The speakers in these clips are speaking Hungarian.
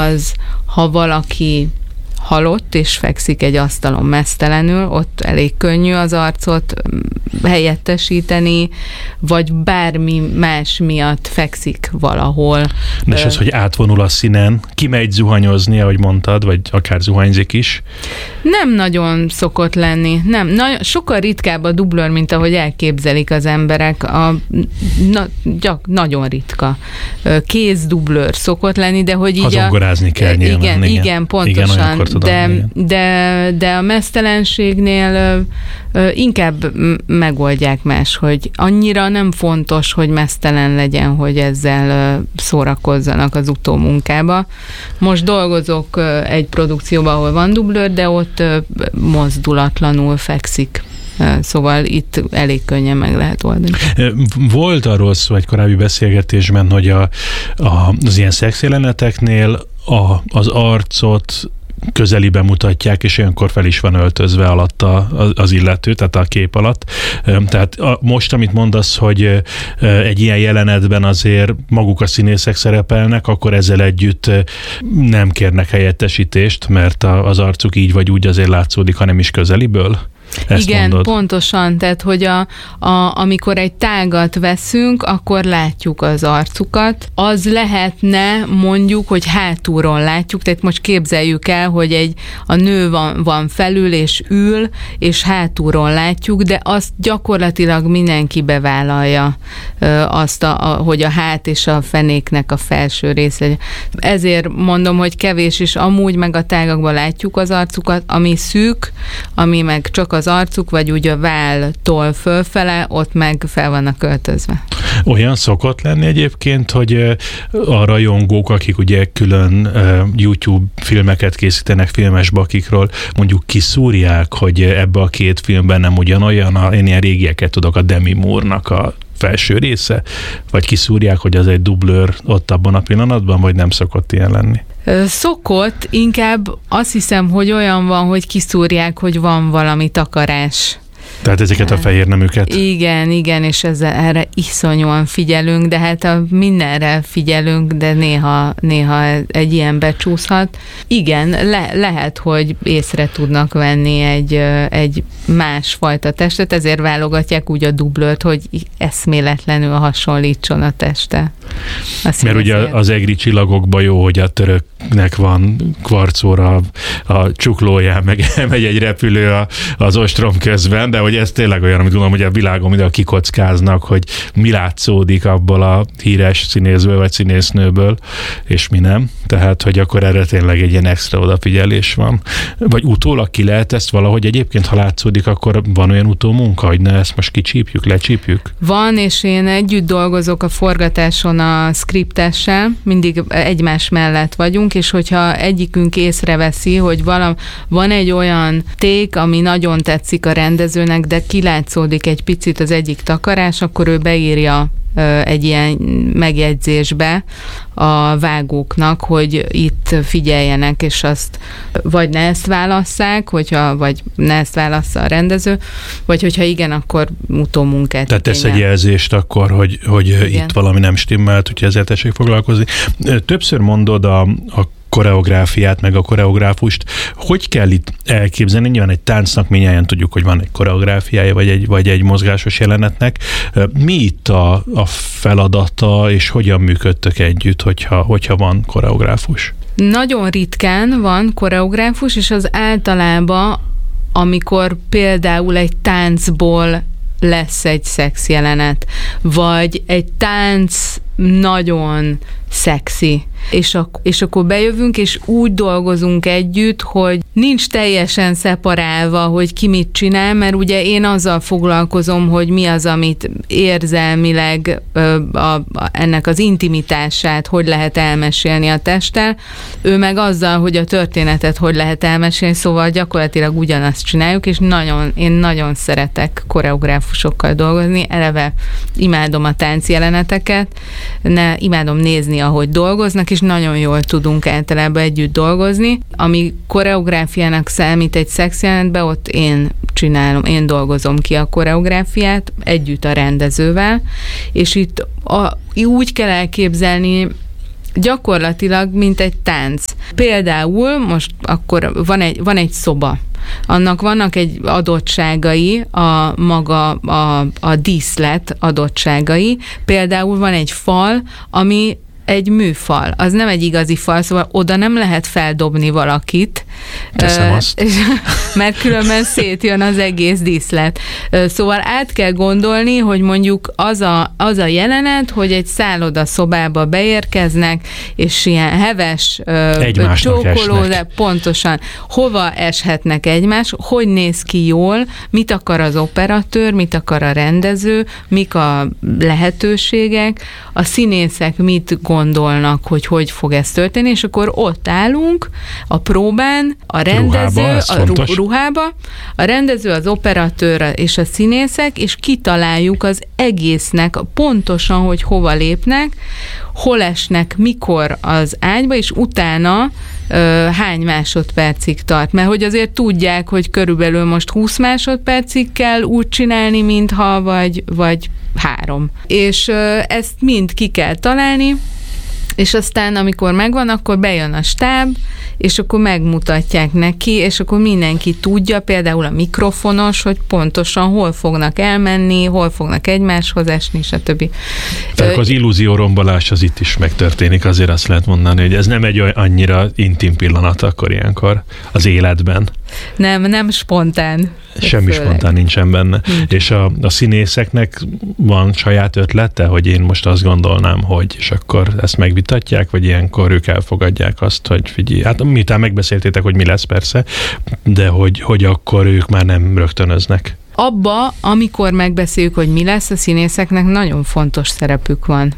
az, ha valaki halott és fekszik egy asztalon meztelenül, ott elég könnyű az arcot helyettesíteni, vagy bármi más miatt fekszik valahol. De és az, hogy átvonul a színen, kimegy zuhanyozni, ahogy mondtad, vagy akár zuhanyzik is? Nem nagyon szokott lenni. Nem. Sokkal ritkább a dublőr, mint ahogy elképzelik az emberek. Nagyon ritka. Kézdublőr szokott lenni, de hogy így hazongorázni kell nyilván. Igen, pontosan. Igen, de a meztelenségnél inkább megoldják más, hogy annyira nem fontos, hogy meztelen legyen, hogy ezzel szórakozzanak az utómunkába. Most dolgozok egy produkcióban, ahol van dublőr, de ott mozdulatlanul fekszik. Szóval itt elég könnyen meg lehet oldani. Volt arról szó egy korábbi beszélgetésben, hogy az ilyen szexjeleneteknél az arcot közelibe mutatják, és olyankor fel is van öltözve alatta az illető, tehát a kép alatt. Tehát most, amit mondasz, hogy egy ilyen jelenetben azért maguk a színészek szerepelnek, akkor ezzel együtt nem kérnek helyettesítést, mert az arcuk így vagy úgy azért látszódik, hanem is közeliből? Ezt igen, mondod. Pontosan, tehát hogy amikor egy tágat veszünk, akkor látjuk az arcukat. Az lehetne mondjuk, hogy hátulról látjuk, tehát most képzeljük el, hogy a nő van felül és ül, és hátulról látjuk, de azt gyakorlatilag mindenki bevállalja azt, hogy a hát és a fenéknek a felső része. Ezért mondom, hogy kevés is amúgy, meg a tágakban látjuk az arcukat, ami szűk, ami meg csak az arcuk, vagy úgy a válltól fölfele, ott meg fel vannak öltözve. Olyan szokott lenni egyébként, hogy a rajongók, akik ugye külön YouTube filmeket készítenek filmes bakikról, mondjuk kiszúrják, hogy ebbe a két filmben nem ugyanolyan, én ilyen régieket tudok, a Demi Moore-nak a felső része, vagy kiszúrják, hogy az egy dublőr ott abban a pillanatban, vagy nem szokott ilyen lenni? Szokott, inkább azt hiszem, hogy olyan van, hogy kiszúrják, hogy van valami takarás. Tehát ezeket a fehér neműket. Igen, és erre iszonyúan figyelünk, de hát mindenre figyelünk, de néha egy ilyen becsúszhat. Igen, lehet, hogy észre tudnak venni egy másfajta testet, ezért válogatják úgy a dublőrt, hogy eszméletlenül hasonlítson a teste. Mert ugye az egri csillagokban jó, hogy a töröknek van kvarcóra a csuklóján, meg elmegy egy repülő az ostrom közben, de hogy ez tényleg olyan, amit gondolom, hogy a világon mindenhol kikockáznak, hogy mi látszódik abból a híres színészből vagy színésznőből, és mi nem. Tehát, hogy akkor erre tényleg egy ilyen extra odafigyelés van. Vagy utólag ki lehet ezt valahogy egyébként, ha látszódik, akkor van olyan utómunka, hogy ne ezt most kicsípjük, lecsípjük? Van, és én együtt dolgozok a forgatáson a skriptessel, mindig egymás mellett vagyunk, és hogyha egyikünk észreveszi, hogy van egy olyan ték, ami nagyon tetszik a rendezőnek, de kilátszódik egy picit az egyik takarás, akkor ő beírja egy ilyen megjegyzésbe a vágóknak, hogy itt figyeljenek, és azt vagy ne ezt válasszák, vagy ne ezt válassza a rendező, vagy hogyha igen, akkor utómunkát. Tehát tesz egy jelzést akkor, hogy itt valami nem stimmelt, úgyhogy ezzel tessék foglalkozni. Többször mondod a koreográfiát, meg a koreográfust. Hogy kell itt elképzelni? Nyilván egy táncnak mindjárt tudjuk, hogy van egy koreográfiája, vagy egy mozgásos jelenetnek. Mi itt a feladata, és hogyan működtök együtt, hogyha van koreográfus? Nagyon ritkán van koreográfus, és az általában, amikor például egy táncból lesz egy szexjelenet, vagy egy tánc nagyon szexi, és akkor bejövünk, és úgy dolgozunk együtt, hogy nincs teljesen szeparálva, hogy ki mit csinál, mert ugye én azzal foglalkozom, hogy mi az, amit érzelmileg ennek az intimitását hogy lehet elmesélni a testtel, ő meg azzal, hogy a történetet hogy lehet elmesélni, szóval gyakorlatilag ugyanazt csináljuk, és én nagyon szeretek koreográfusokkal dolgozni, eleve imádom a táncjeleneteket, imádom nézni, ahogy dolgoznak, és nagyon jól tudunk általában együtt dolgozni. Ami koreográfiának számít egy szexjelenetben, ott én dolgozom ki a koreográfiát együtt a rendezővel, és itt úgy kell elképzelni, gyakorlatilag mint egy tánc. Például most akkor van egy szoba, annak vannak egy adottságai, a díszlet adottságai. Például van egy fal, ami egy műfal, az nem egy igazi fal, szóval oda nem lehet feldobni valakit, mert különben szétjön az egész díszlet. Szóval át kell gondolni, hogy mondjuk az a jelenet, hogy egy szállodaszobába beérkeznek, és ilyen heves csókoló, de pontosan hova eshetnek egymás, hogy néz ki jól, mit akar az operatőr, mit akar a rendező, mik a lehetőségek, a színészek mit gondolnak, hogy fog ez történni, és akkor ott állunk a próbán, a rendező, ruhába, a rendező, az operatőr és a színészek, és kitaláljuk az egésznek pontosan, hogy hova lépnek, hol esnek, mikor az ágyba, és utána hány másodpercig tart. Mert hogy azért tudják, hogy körülbelül most 20 másodpercig kell úgy csinálni, mintha vagy 3. És ezt mind ki kell találni, és aztán, amikor megvan, akkor bejön a stáb, és akkor megmutatják neki, és akkor mindenki tudja, például a mikrofonos, hogy pontosan hol fognak elmenni, hol fognak egymáshoz esni, stb. Tehát az illúziórombolás az itt is megtörténik, azért azt lehet mondani, hogy ez nem egy annyira intim pillanat akkor ilyenkor az életben. Nem spontán. Semmi spontán nincsen benne. Nincs. És a színészeknek van saját ötlete, hogy én most azt gondolnám, hogy, és akkor ezt megvitatják, vagy ilyenkor ők elfogadják azt, hogy figyelj, hát miután megbeszéltétek, hogy mi lesz persze, de hogy akkor ők már nem rögtönöznek. Abba, amikor megbeszéljük, hogy mi lesz, a színészeknek nagyon fontos szerepük van.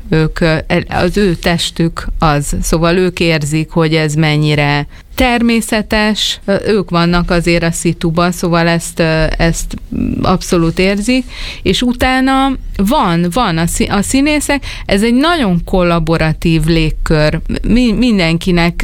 Az ő testük az, szóval ők érzik, hogy ez mennyire természetes, ők vannak azért a szituban, szóval ezt abszolút érzik, és utána van a színészek, ez egy nagyon kollaboratív légkör, mindenkinek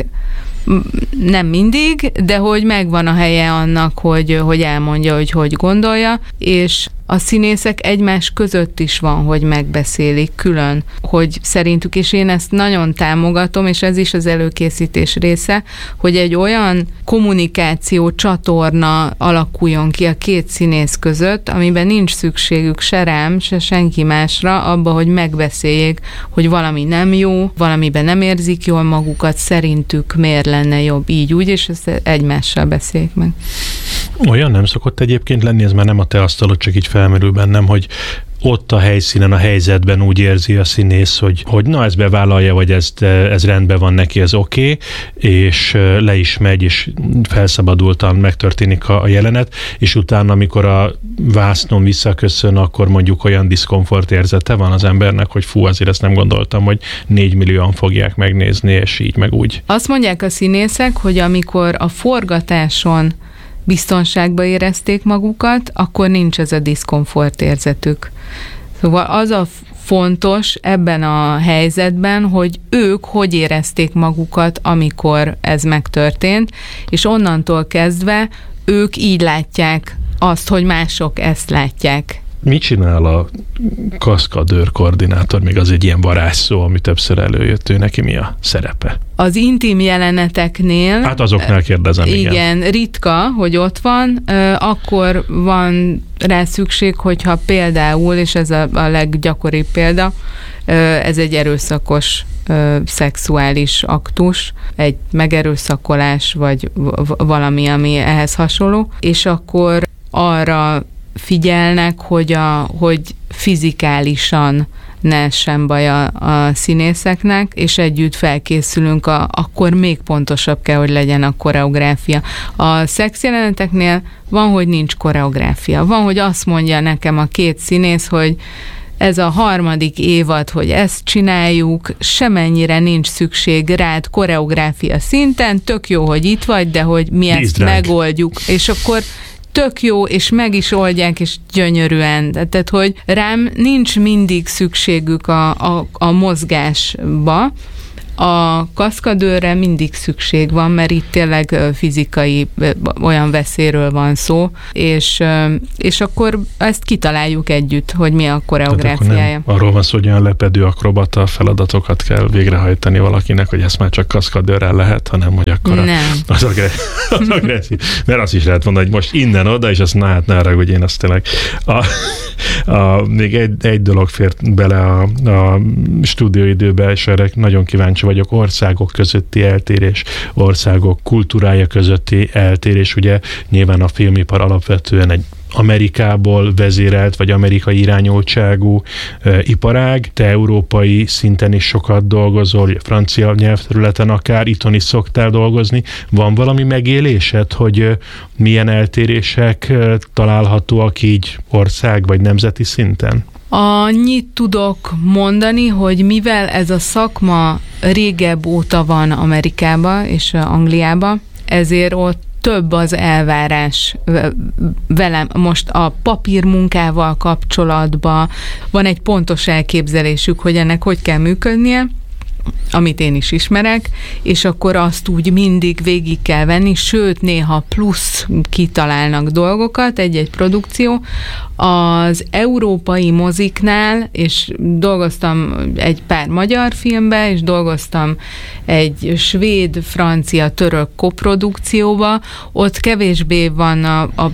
nem mindig, de hogy megvan a helye annak, hogy elmondja, hogy gondolja, és a színészek egymás között is van, hogy megbeszélik külön, hogy szerintük, és én ezt nagyon támogatom, és ez is az előkészítés része, hogy egy olyan kommunikáció csatorna alakuljon ki a két színész között, amiben nincs szükségük se rám, se senki másra, abba, hogy megbeszéljék, hogy valami nem jó, valamiben nem érzik jól magukat, szerintük miért lenne jobb így úgy, és ezt egymással beszéljék meg. Olyan nem szokott egyébként lenni, ez már nem a te asztalod, csak így felmerül bennem, hogy ott a helyszínen, a helyzetben úgy érzi a színész, hogy na, ez bevállalja, vagy ez rendben van neki, ez oké, és le is megy, és felszabadultan megtörténik a jelenet, és utána, amikor a vásznon visszaköszön, akkor mondjuk olyan diszkomfort érzete van az embernek, hogy fú, azért ezt nem gondoltam, hogy 4 millióan fogják megnézni, és így meg úgy. Azt mondják a színészek, hogy amikor a forgatáson biztonságba érezték magukat, akkor nincs ez a diszkomfort érzetük. Szóval az a fontos ebben a helyzetben, hogy ők hogy érezték magukat, amikor ez megtörtént, és onnantól kezdve ők így látják azt, hogy mások ezt látják. Mit csinál a kaszkadőr koordinátor? Még az egy ilyen varázsszó, ami többször előjött, ő neki mi a szerepe? Az intim jeleneteknél... Hát azoknál kérdezem, igen. Ritka, hogy ott van, akkor van rá szükség, hogyha például, és ez a leggyakoribb példa, ez egy erőszakos szexuális aktus, egy megerőszakolás, vagy valami, ami ehhez hasonló, és akkor arra figyelnek, hogy fizikálisan ne essen baj a színészeknek, és együtt felkészülünk, akkor még pontosabb kell, hogy legyen a koreográfia. A szexjeleneteknél van, hogy nincs koreográfia. Van, hogy azt mondja nekem a két színész, hogy ez a 3. évad, hogy ezt csináljuk, semennyire nincs szükség rád koreográfia szinten, tök jó, hogy itt vagy, de hogy mi ezt megoldjuk. És akkor tök jó, és meg is oldják, és gyönyörűen. Tehát, hogy rám nincs mindig szükségük a mozgásba. A kaszkadőrre mindig szükség van, mert itt tényleg fizikai olyan veszélyről van szó, és akkor ezt kitaláljuk együtt, hogy mi a koreográfiája. Arról van szó, hogy olyan lepedő akrobata feladatokat kell végrehajtani valakinek, hogy ezt már csak kaszkadőrrel lehet, hanem hogy akkor az agresszív. Mert azt is lehet mondani, hogy most innen oda, és azt ne arra, hogy én azt tényleg. Még egy dolog fért bele a stúdióidőbe, és erre nagyon kíváncsi vagyok, országok közötti eltérés, országok kultúrája közötti eltérés. Ugye nyilván a filmipar alapvetően egy Amerikából vezérelt, vagy amerikai irányultságú iparág. Te európai szinten is sokat dolgozol, francia nyelvterületen akár, itthon is szoktál dolgozni. Van valami megélésed, hogy milyen eltérések találhatóak így ország vagy nemzeti szinten? Annyit tudok mondani, hogy mivel ez a szakma régebb óta van Amerikában és Angliában, ezért ott több az elvárás velem. Most a papírmunkával kapcsolatban van egy pontos elképzelésük, hogy ennek hogy kell működnie, amit én is ismerek, és akkor azt úgy mindig végig kell venni, sőt, néha plusz kitalálnak dolgokat, egy-egy produkció. Az európai moziknál, és dolgoztam egy pár magyar filmbe, és dolgoztam egy svéd, francia, török koprodukcióba, ott kevésbé van a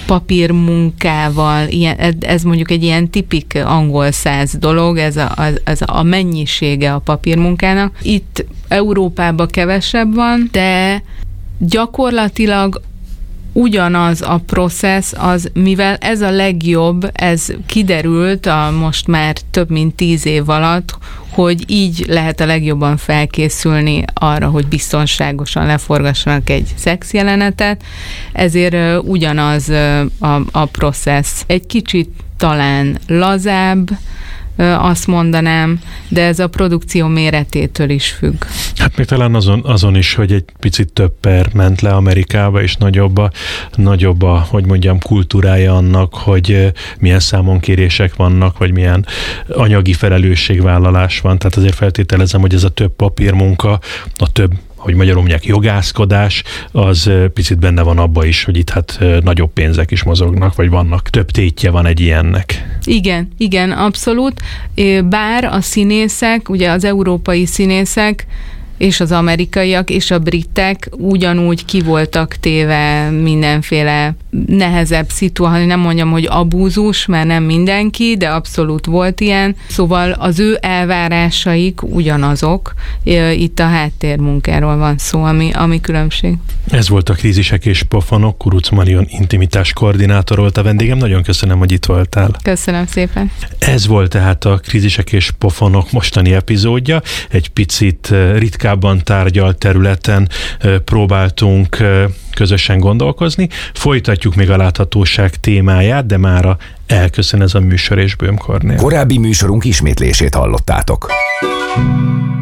papírmunkával, ez mondjuk egy ilyen tipik angol száz dolog, ez a mennyisége a papírmunkának. Itt Európában kevesebb van, de gyakorlatilag ugyanaz a processz, mivel ez a legjobb, ez kiderült most már több mint 10 év alatt, hogy így lehet a legjobban felkészülni arra, hogy biztonságosan leforgassanak egy szexjelenetet, ezért ugyanaz a processz. Egy kicsit talán lazább, azt mondanám, de ez a produkció méretétől is függ. Hát még talán azon is, hogy egy picit több per ment le Amerikába, és nagyobb a, hogy mondjam, kultúrája annak, hogy milyen számonkérések vannak, vagy milyen anyagi felelősségvállalás van. Tehát azért feltételezem, hogy ez a több papírmunka, a több, hogy magyarul mondják, jogászkodás, az picit benne van abba is, hogy itt hát nagyobb pénzek is mozognak, vagy vannak, több tétje van egy ilyennek. Igen, abszolút. Bár a színészek, ugye az európai színészek, és az amerikaiak és a britek ugyanúgy ki voltak téve mindenféle nehezebb szituáció, nem mondjam, hogy abúzus, mert nem mindenki, de abszolút volt ilyen. Szóval az ő elvárásaik ugyanazok. Itt a háttérmunkáról van szó, ami különbség. Ez volt a Krízisek és Pofonok, Kuruc Marion intimitás koordinátor volt a vendégem. Nagyon köszönöm, hogy itt voltál. Köszönöm szépen. Ez volt tehát a Krízisek és Pofonok mostani epizódja. Egy picit ritkábban tárgyalt területen próbáltunk közösen gondolkozni. Folytatjuk még a láthatóság témáját, de mára elköszön ez a műsor, és Böhm Kornél. Korábbi műsorunk ismétlését hallottátok.